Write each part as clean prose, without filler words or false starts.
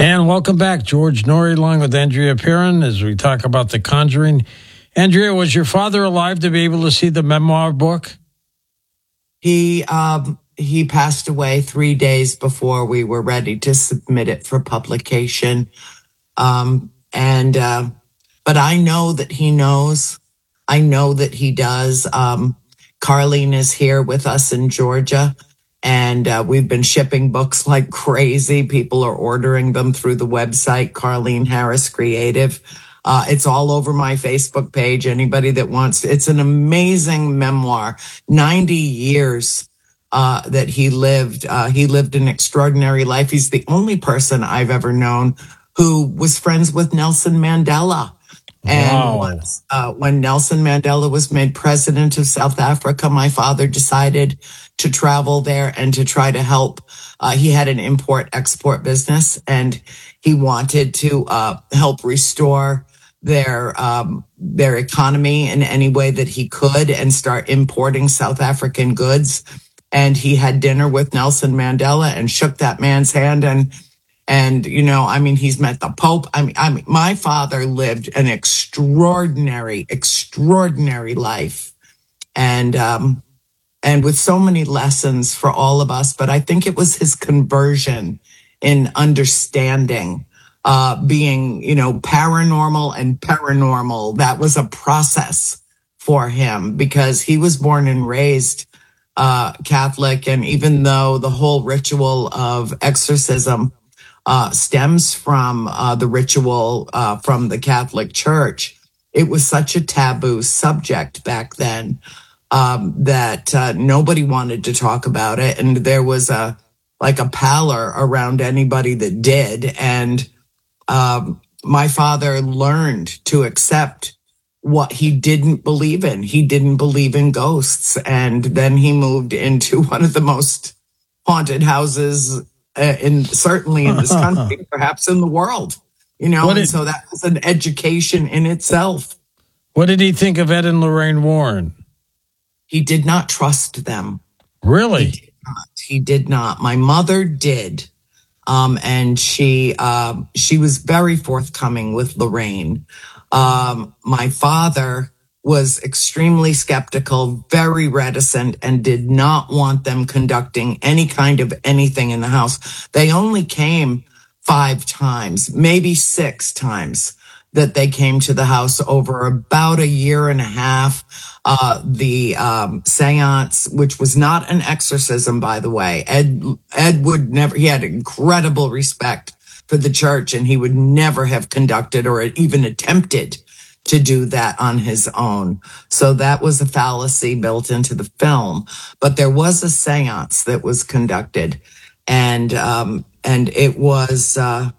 And welcome back, George Noory, along with Andrea Perrin, as we talk about The Conjuring. Andrea, was your father alive to be able to see the memoir book? He passed away 3 days before we were ready to submit it for publication. But I know that he knows. I know that he does. Carlene is here with us in Georgia, and we've been shipping books like crazy. People are ordering them through the website, Carlene Harris Creative. It's all over my Facebook page. Anybody that wants, it's an amazing memoir. 90 years that he lived. He lived an extraordinary life. He's the only person I've ever known who was friends with Nelson Mandela. And once, when Nelson Mandela was made president of South Africa, my father decided to travel there and to try to help. He had an import-export business, and he wanted to help restore their economy in any way that he could and start importing South African goods. And he had dinner with Nelson Mandela and shook that man's hand, and, he's met the Pope. My father lived an extraordinary life, and with so many lessons for all of us. But I think it was his conversion in understanding, being, paranormal and paranormal. That was a process for him because he was born and raised Catholic. And even though the whole ritual of exorcism stems from the ritual from the Catholic Church, it was such a taboo subject back then that nobody wanted to talk about it, and there was a pallor around anybody that did. And my father learned to accept what he didn't believe in. He didn't believe in ghosts, and then he moved into one of the most haunted houses certainly in this country, perhaps in the world, so that was an education in itself. What did he think of Ed and Lorraine Warren? He did not trust them. Really? He did not. My mother did. And she was very forthcoming with Lorraine. My father was extremely skeptical, very reticent, and did not want them conducting any kind of anything in the house. They only came 5 times, maybe 6 times that they came to the house over about a year and a half. The seance, which was not an exorcism, by the way. Ed would never, he had incredible respect for the church, and he would never have conducted or even attempted to do that on his own. So that was a fallacy built into the film. But there was a seance that was conducted, and it was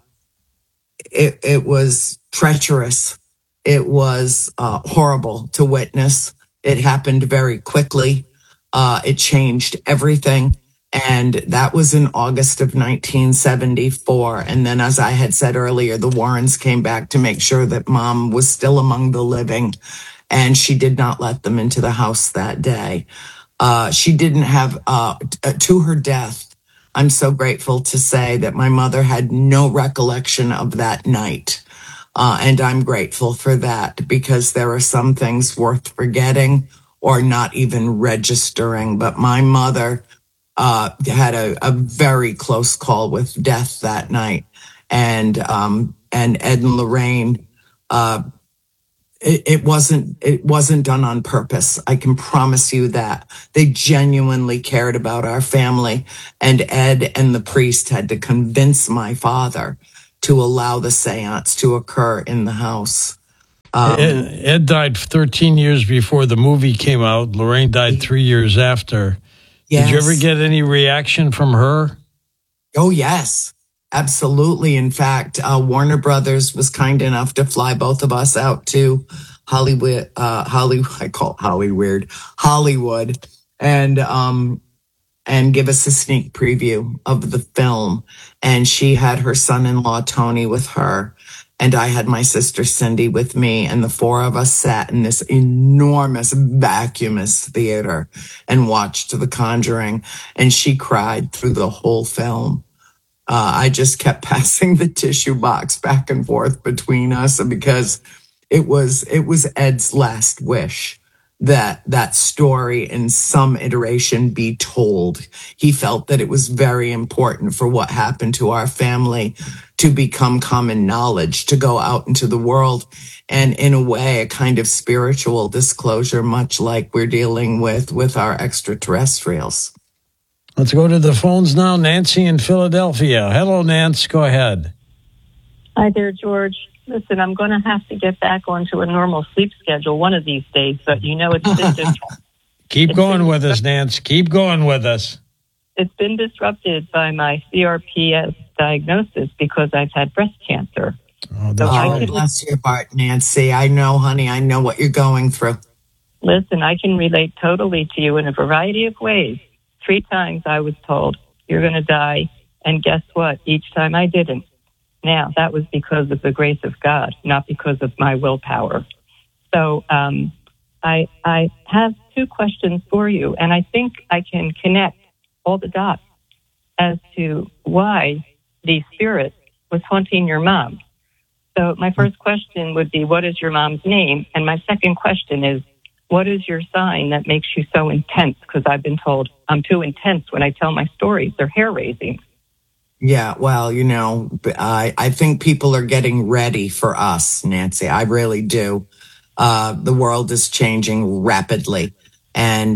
it was treacherous. It was horrible to witness. It happened very quickly. It changed everything. And that was in August of 1974. And then, as I had said earlier, the Warrens came back to make sure that Mom was still among the living. And she did not let them into the house that day. She didn't have, to her death, I'm so grateful to say that my mother had no recollection of that night. And I'm grateful for that, because there are some things worth forgetting or not even registering. But my mother had a very close call with death that night. And Ed and Lorraine, it wasn't done on purpose. I can promise you that. They genuinely cared about our family, and Ed and the priest had to convince my father to allow the seance to occur in the house. Ed died 13 years before the movie came out. Lorraine died 3 years after. Yes. Did you ever get any reaction from her? Oh, yes, absolutely. In fact, Warner Brothers was kind enough to fly both of us out to Hollywood, I call it Hollywood, and give us a sneak preview of the film. And she had her son-in-law, Tony, with her. And I had my sister Cindy with me, and the 4 of us sat in this enormous vacuumous theater and watched The Conjuring. And she cried through the whole film. I just kept passing the tissue box back and forth between us because it was Ed's last wish that that story in some iteration be told. He felt that it was very important for what happened to our family to become common knowledge, to go out into the world, and in a way, a kind of spiritual disclosure, much like we're dealing with our extraterrestrials. Let's go to the phones now. Nancy in Philadelphia. Hello, Nance. Go ahead. Hi there, George. Listen, I'm going to have to get back onto a normal sleep schedule one of these days, but it's been Keep going with us, Nance. Keep going with us. It's been disrupted by my CRPS diagnosis because I've had breast cancer. Oh, that's right. Bless your heart, Nancy. I know, honey. I know what you're going through. Listen, I can relate totally to you in a variety of ways. 3 times I was told, you're going to die. And guess what? Each time I didn't. Now, that was because of the grace of God, not because of my willpower. So I have 2 questions for you, and I think I can connect all the dots as to why the spirit was haunting your mom. So my first question would be, what is your mom's name? And my second question is, what is your sign that makes you so intense? Because I've been told I'm too intense when I tell my stories. They're hair-raising. Yeah, well, I think people are getting ready for us, Nancy. I really do. The world is changing rapidly. And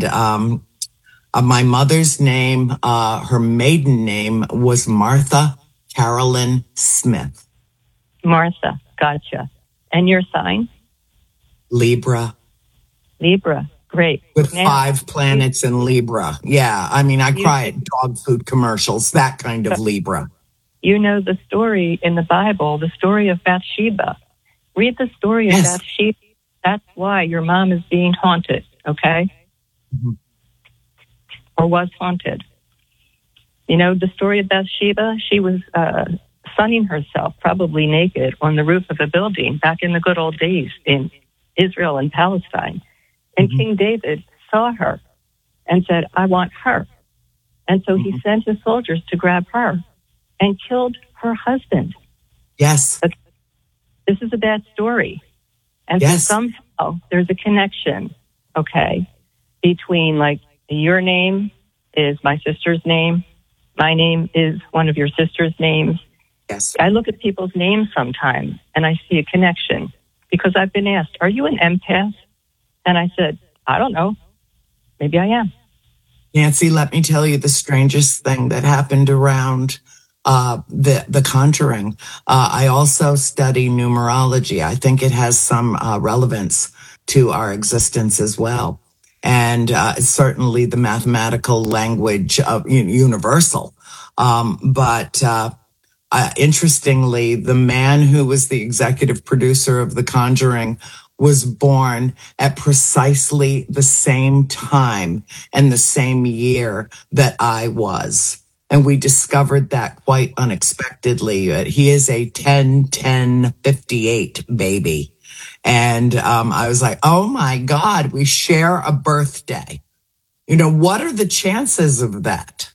my mother's name, her maiden name was Martha Carolyn Smith. Martha, gotcha. And your sign? Libra. Libra, great. With 5 planets in Libra. Yeah, I mean, I cry at dog food commercials, that kind of Libra. You know the story in the Bible, the story of Bathsheba. Read the story of Bathsheba. That's why your mom is being haunted, okay? Mm-hmm. Or was haunted. The story of Bathsheba, she was sunning herself, probably naked, on the roof of a building back in the good old days in Israel and Palestine. And King David saw her and said, I want her. And so he sent his soldiers to grab her and killed her husband. Yes. But this is a bad story. And so somehow there's a connection, okay, between your name is my sister's name. My name is one of your sister's names. Yes. I look at people's names sometimes and I see a connection because I've been asked, are you an empath? And I said, I don't know. Maybe I am. Nancy, let me tell you the strangest thing that happened around the Conjuring. I also study numerology. I think it has some relevance to our existence as well. And certainly the mathematical language of universal. But interestingly, the man who was the executive producer of The Conjuring was born at precisely the same time and the same year that I was. And we discovered that quite unexpectedly. He is a 10-10-58 baby. And I was like, oh my God, we share a birthday. What are the chances of that?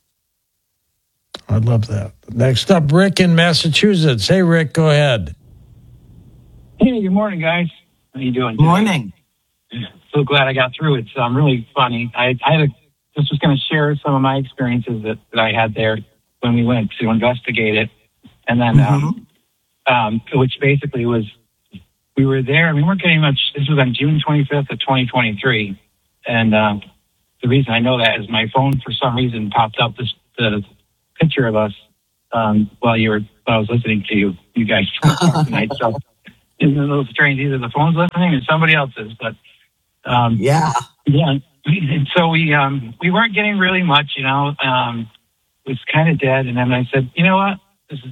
I love that. Next up, Rick in Massachusetts. Hey, Rick, go ahead. Hey, good morning, guys. How you doing today? Morning. So glad I got through. It's really funny. I just was going to share some of my experiences that I had there when we went to investigate it. And then, which basically was, we were there. I mean, we're getting much, this was on June 25th of 2023. And the reason I know that is my phone, for some reason, popped up the picture of us while I was listening to you guys talk tonight. So it's a little strange. Either the phone's listening or somebody else's, but yeah. And so we weren't getting really much, it was kind of dead. And then I said, you know what?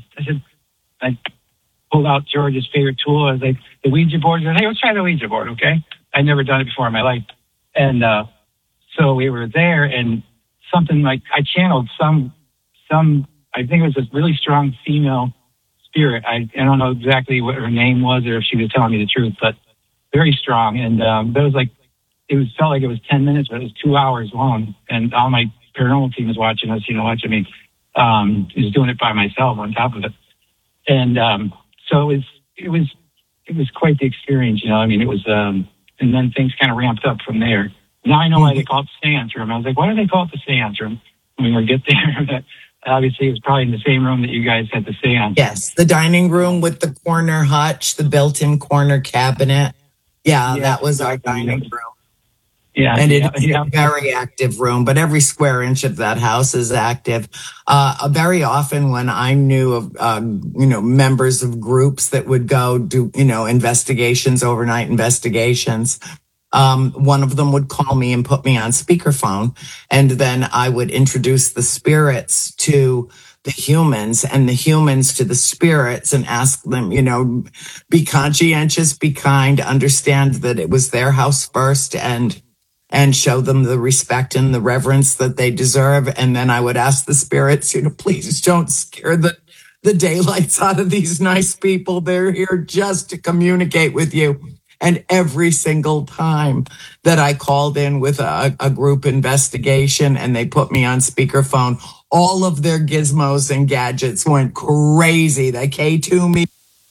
I pulled out George's favorite tool. I was like, the Ouija board. I said, hey, let's try the Ouija board, okay? I'd never done it before in my life. And so we were there, and something like, I channeled some, I think it was a really strong female spirit. I don't know exactly what her name was or if she was telling me the truth, but very strong. And that was like, felt like it was 10 minutes, but it was 2 hours long. And all my paranormal team was watching us, watching me. Just doing it by myself on top of it. And so it was quite the experience, you know. I mean, it was, and then things kind of ramped up from there. Now I know why they call it the seance room. I was like, why do they call it the seance room? When we get there, obviously it was probably in the same room that you guys had the seance. Yes, the dining room with the corner hutch, the built-in corner cabinet. Yeah, that was our dining room. Yeah, and it's a very active room, but every square inch of that house is active. Very often when I knew of, members of groups that would go do, investigations, overnight investigations, one of them would call me and put me on speakerphone. And then I would introduce the spirits to the humans and the humans to the spirits and ask them, be conscientious, be kind, understand that it was their house first, and show them the respect and the reverence that they deserve. And then I would ask the spirits, please don't scare the daylights out of these nice people. They're here just to communicate with you. And every single time that I called in with a group investigation and they put me on speakerphone, all of their gizmos and gadgets went crazy. The K2 me.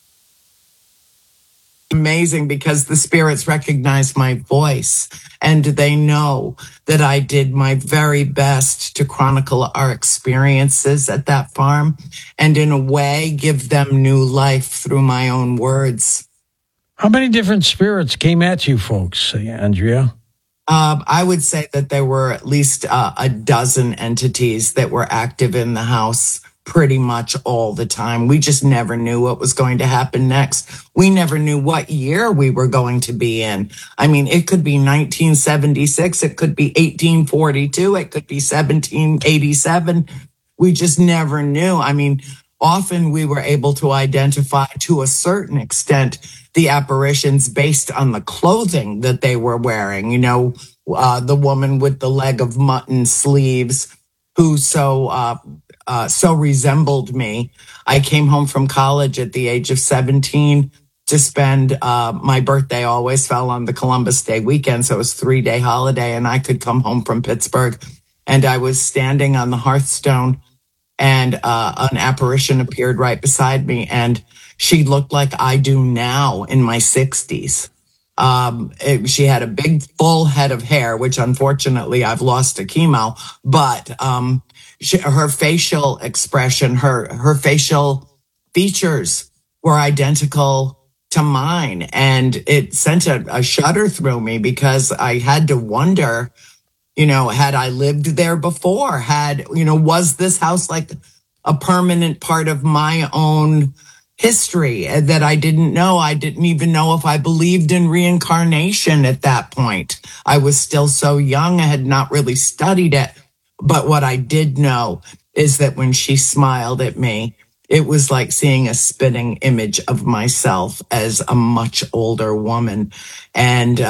Amazing, because the spirits recognize my voice and they know that I did my very best to chronicle our experiences at that farm and in a way give them new life through my own words. How many different spirits came at you folks, Andrea? I would say that there were at least a dozen entities that were active in the house pretty much all the time. We just never knew what was going to happen next. We never knew what year we were going to be in. I mean, it could be 1976. It could be 1842. It could be 1787. We just never knew. I mean, often we were able to identify to a certain extent the apparitions based on the clothing that they were wearing. The woman with the leg of mutton sleeves who so resembled me. I came home from college at the age of 17 to spend my birthday always fell on the Columbus Day weekend. So it was a 3-day holiday and I could come home from Pittsburgh and I was standing on the hearthstone and an apparition appeared right beside me and she looked like I do now in my 60s. She had a big full head of hair, which unfortunately I've lost to chemo, but her facial expression, her facial features were identical to mine. And it sent a shudder through me because I had to wonder, had I lived there before? Was this house like a permanent part of my own history that I didn't know? I didn't even know if I believed in reincarnation at that point. I was still so young. I had not really studied it. But what I did know is that when she smiled at me, it was like seeing a spitting image of myself as a much older woman. And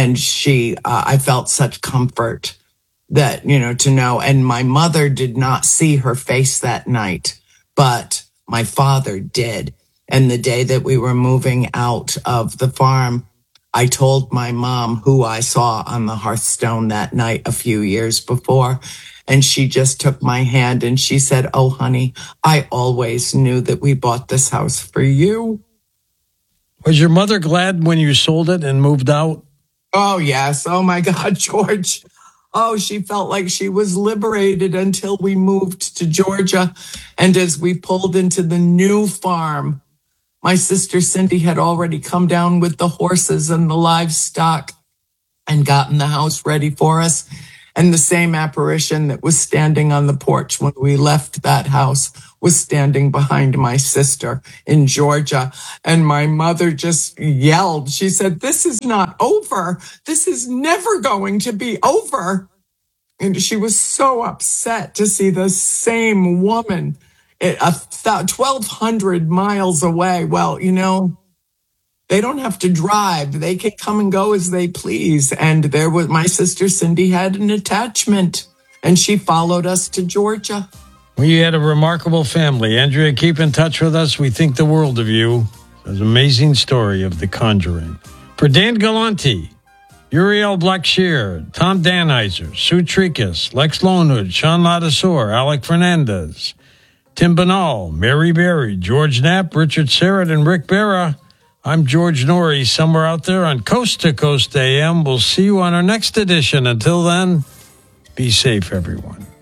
I felt such comfort that, to know. And my mother did not see her face that night, but my father did. And the day that we were moving out of the farm, I told my mom who I saw on the hearthstone that night a few years before. And she just took my hand and she said, "Oh, honey, I always knew that we bought this house for you." Was your mother glad when you sold it and moved out? Oh, yes. Oh, my God, George. Oh, she felt like she was liberated until we moved to Georgia. And as we pulled into the new farm, my sister Cindy had already come down with the horses and the livestock and gotten the house ready for us. And the same apparition that was standing on the porch when we left that house was standing behind my sister in Georgia. And my mother just yelled. She said, "This is not over. This is never going to be over." And she was so upset to see the same woman 1,200 miles away. Well, they don't have to drive. They can come and go as they please. And there was my sister Cindy had an attachment and she followed us to Georgia. Well, you had a remarkable family. Andrea, keep in touch with us. We think the world of you. It's an amazing story of The Conjuring. For Dan Galanti, Uriel Blackshear, Tom Danheiser, Sue Trikas, Lex Lonehood, Sean Ladasor, Alec Fernandez, Tim Banal, Mary Berry, George Knapp, Richard Serrett, and Rick Barra. I'm George Norrie, somewhere out there on Coast to Coast AM. We'll see you on our next edition. Until then, be safe, everyone.